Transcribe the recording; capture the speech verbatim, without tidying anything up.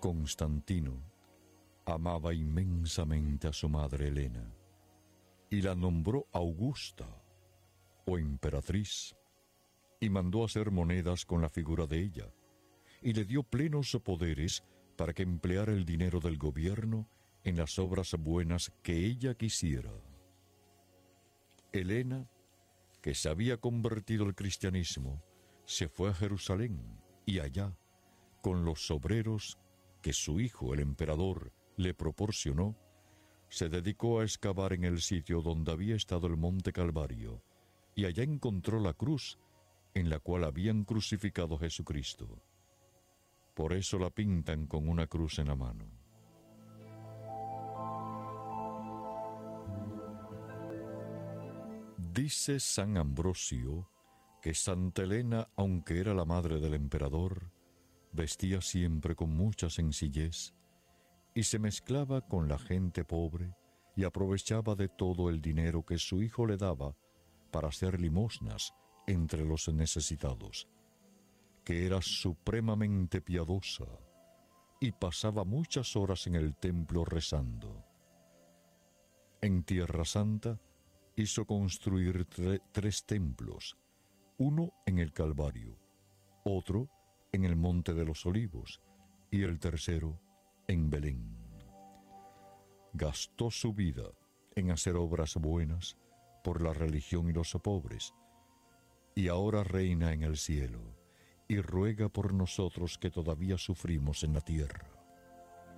Constantino amaba inmensamente a su madre Helena y la nombró Augusta o emperatriz, y mandó hacer monedas con la figura de ella, y le dio plenos poderes para que empleara el dinero del gobierno en las obras buenas que ella quisiera. Helena, que se había convertido al cristianismo, se fue a Jerusalén, y allá, con los obreros que su hijo, el emperador, le proporcionó, se dedicó a excavar en el sitio donde había estado el monte Calvario, y allá encontró la cruz en la cual habían crucificado a Jesucristo. Por eso la pintan con una cruz en la mano. Dice San Ambrosio que Santa Helena, aunque era la madre del emperador, vestía siempre con mucha sencillez y se mezclaba con la gente pobre y aprovechaba de todo el dinero que su hijo le daba para hacer limosnas entre los necesitados, que era supremamente piadosa y pasaba muchas horas en el templo rezando. En Tierra Santa hizo construir tre- tres templos, uno en el Calvario, otro en el Monte de los Olivos y el tercero en Belén. Gastó su vida en hacer obras buenas por la religión y los pobres, y ahora reina en el cielo y ruega por nosotros que todavía sufrimos en la tierra.